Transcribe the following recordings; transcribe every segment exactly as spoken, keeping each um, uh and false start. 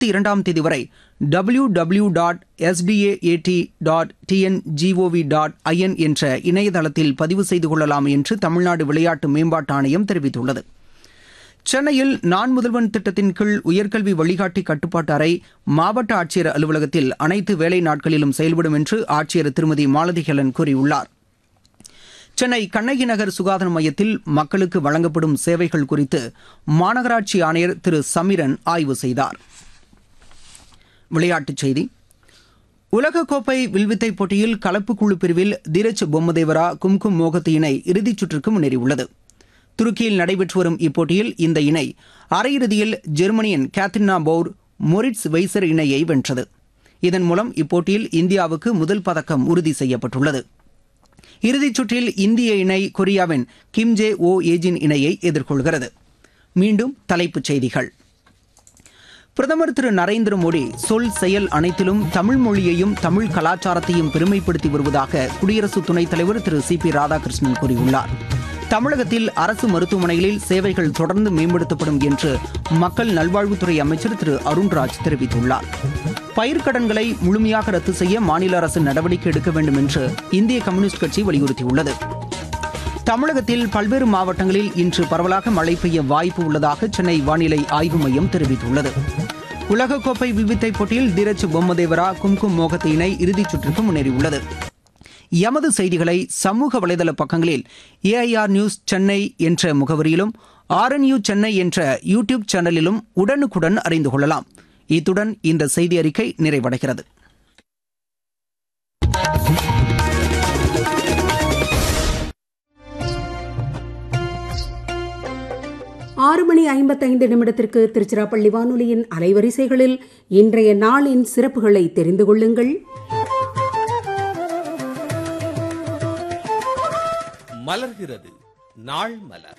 இருபத்தி இரண்டாம் தேதி வரை W W dot S T A A D dot T N G O we dot I என் என்ற இணையதளத்தில் பதிவு செய்து கொள்ளலாம் என்று தமிழ்நாடு விளையாட்டு மேம்பாட்டு ஆணையம் தெரிவித்துள்ளது. சென்னையில் நான் முதல்வன் திட்டத்தின் கீழ் உயர்கல்வி வழிகாட்டி கட்டுப்பாட்டு அறை மாவட்ட ஆட்சியர் அலுவலகத்தில் அனைத்து வேலை நாட்களிலும் செயல்படும் என்று ஆட்சியர் திருமதி மாலதி ஹெலன் கூறியுள்ளார். சென்னை கண்ணகி நகர் சுகாதார மையத்தில் மக்களுக்கு வழங்கப்படும் சேவைகள் குறித்து மாநகராட்சி ஆணையர் திரு சமிரன் ஆய்வு செய்தார். விளையாட்டுச் செய்தி. உலகக்கோப்பை வில்வித்தை போட்டியில் கலப்பு குழு பிரிவில் தீரஜ் பொம்மதேவரா கும்கும் மோகத் இணை இறுதிச் சுற்றுக்கு முன்னேறியுள்ளது. துருக்கியில் நடைபெற்று வரும் இப்போட்டியில் இந்த இணை அரையிறுதியில் ஜெர்மனியின் கேத்ரினா பவுர் மொரிட்ஸ் வைசர் இணையை வென்றது. இதன் மூலம் இப்போட்டியில் இந்தியாவுக்கு முதல் பதக்கம் உறுதி செய்யப்பட்டுள்ளது. இறுதிச் சுற்றில் இந்திய இணை கொரியாவின் கிம் ஜே ஓ ஏஜின் இணையை எதிர்கொள்கிறது. மீண்டும் தலைப்புச் செய்திகள். பிரதமர் திரு நரேந்திர மோடி சொல் செயல் அனைத்திலும் தமிழ் மொழியையும் தமிழ் கலாச்சாரத்தையும் பெருமைப்படுத்தி வருவதாக குடியரசு துணைத் தலைவர் திரு சி பி ராதாகிருஷ்ணன் கூறியுள்ளார். தமிழகத்தில் அரசு மருத்துவமனைகளில் சேவைகள் தொடர்ந்து மேம்படுத்தப்படும் என்று மக்கள் நல்வாழ்வுத்துறை அமைச்சர் திரு அருண்ராஜ் தெரிவித்துள்ளார். பயிர்க்கடன்களை முழுமையாக ரத்து செய்ய மாநில அரசு நடவடிக்கை எடுக்க வேண்டும் என்று இந்திய கம்யூனிஸ்ட் கட்சி வலியுறுத்தியுள்ளது. தமிழகத்தில் பல்வேறு மாவட்டங்களில் இன்று பரவலாக மழை பெய்ய வாய்ப்பு உள்ளதாக சென்னை வானிலை ஆய்வு மையம் தெரிவித்துள்ளது. உலகக்கோப்பை வில்வித்தை போட்டியில் தீரஜ் பொம்மதேவரா கும்கும் மோகத் இணை இறுதிச் சுற்றுக்கு முன்னேறியுள்ளது. எமது செய்திகளை சமூக வலைதள பக்கங்களில் ஏ ஐ ஆர் நியூஸ் சென்னை என்ற முகவரியிலும் ஆர் என் யூ சென்னை என்ற யூ டியூப் சேனலிலும் உடனுக்குடன் அறிந்து கொள்ளலாம். இத்துடன் இந்த செய்தி அறிக்கை நிறைவடைகிறது. ஆறு மணி ஐம்பத்தைந்து நிமிடத்திற்கு திருச்சிராப்பள்ளி வானொலியின் அலைவரிசைகளில் இன்றைய நாளின் சிறப்புகளை தெரிந்து கொள்ளுங்கள். மலர்கிறது நாள் மலர்.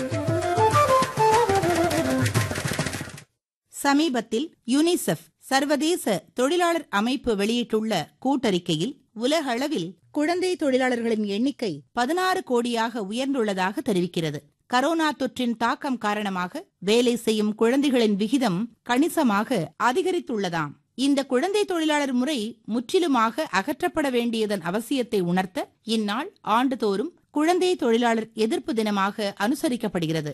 சமீபத்தில் யுனிசெஃப் சர்வதேச தொழிலாளர் அமைப்பு வெளியிட்டுள்ள கூட்டறிக்கையில் உலக அளவில் குழந்தை தொழிலாளர்களின் எண்ணிக்கை பதினாறு கோடியாக உயர்ந்துள்ளதாக தெரிவிக்கிறது. கரோனா தொற்றின் தாக்கம் காரணமாக வேலை செய்யும் குழந்தைகளின் விகிதம் கணிசமாக அதிகரித்துள்ளதாம். இந்த குழந்தை தொழிலாளர் முறை முற்றிலுமாக அகற்றப்பட வேண்டியதன் அவசியத்தை உணர்த்த இந்நாள் ஆண்டுதோறும் குழந்தை தொழிலாளர் எதிர்ப்பு தினமாக அனுசரிக்கப்படுகிறது.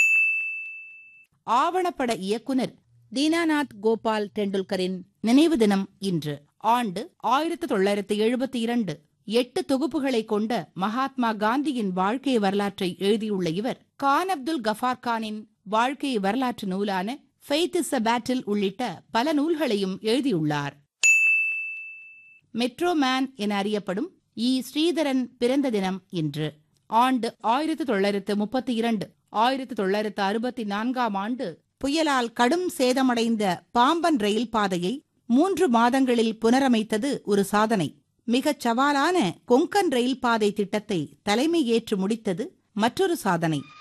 ஆவணப்பட இயக்குனர் தீனாநாத் கோபால் டெண்டுல்கரின் நினைவு தினம் இன்று. ஆண்டு ஆயிரத்தி தொள்ளாயிரத்தி எழுபத்தி இரண்டு. எட்டு தொகுப்புகளை கொண்ட மகாத்மா காந்தியின் வாழ்க்கை வரலாற்றை எழுதியுள்ள இவர் கான் அப்துல் கஃபார் கானின் வாழ்க்கை வரலாற்று நூலான ஃபெய்த் இஸ் அ பேட்டில் உள்ளிட்ட பல நூல்களையும் எழுதியுள்ளார். மெட்ரோ மேன் என அறியப்படும் இ ஸ்ரீதரன் பிறந்த தினம் இன்று. ஆண்டு ஆயிரத்தி தொள்ளாயிரத்து முப்பத்தி இரண்டு. ஆயிரத்தி தொள்ளாயிரத்து அறுபத்தி நான்காம் ஆண்டு புயலால் கடும் சேதமடைந்த பாம்பன் ரயில் பாதையை மூன்று மாதங்களில் புனரமைத்தது ஒரு சாதனை. மிகச் சவாலான கொங்கன் ரயில் பாதை திட்டத்தை தலைமை ஏற்று முடித்தது மற்றொரு சாதனை.